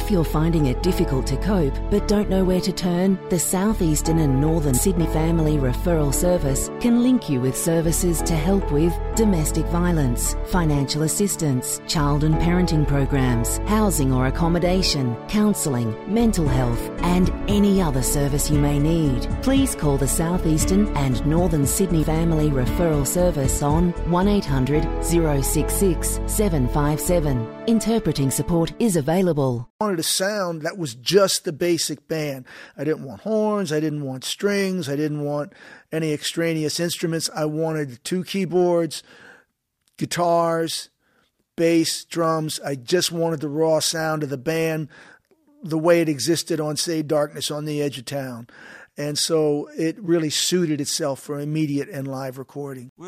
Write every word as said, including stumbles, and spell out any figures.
If you're finding it difficult to cope but don't know where to turn, the Southeastern and Northern Sydney Family Referral Service can link you with services to help with domestic violence, financial assistance, child and parenting programs, housing or accommodation, counselling, mental health, and any other service you may need. Please call the Southeastern and Northern Sydney Family Referral Service on one eight hundred, zero six six, seven five seven. Interpreting support is available. I wanted a sound that was just the basic band. I didn't want horns, I didn't want strings, I didn't want any extraneous instruments. I wanted two keyboards, guitars, bass, drums. I just wanted the raw sound of the band the way it existed on, say, Darkness on the Edge of Town. And so it really suited itself for immediate and live recording.